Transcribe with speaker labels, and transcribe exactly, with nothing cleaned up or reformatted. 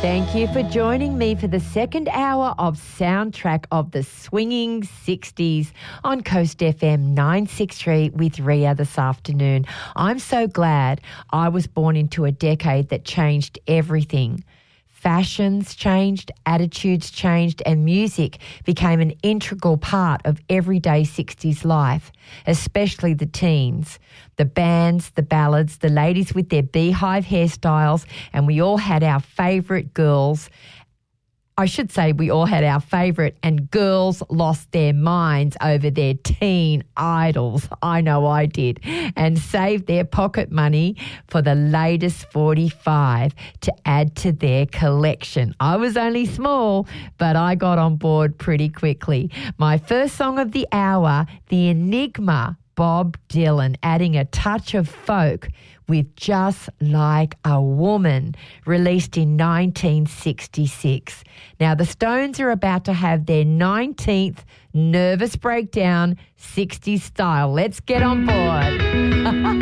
Speaker 1: Thank you for joining me for the second hour of Soundtrack of the Swinging sixties on Coast F M nine sixty-three with Ria this afternoon. I'm so glad I was born into a decade that changed everything. Fashions changed, attitudes changed, and music became an integral part of everyday sixties life, especially the teens. The bands, the ballads, the ladies with their beehive hairstyles, and we all had our favourite girls. I should say we all had our favourite, and girls lost their minds over their teen idols. I know I did. And saved their pocket money for the latest forty-five to add to their collection. I was only small, but I got on board pretty quickly. My first song of the hour, The Enigma, Bob Dylan, adding a touch of folk with Just Like a Woman, released in nineteen sixty-six. Now, the Stones are about to have their nineteenth Nervous Breakdown sixties style. Let's get on board.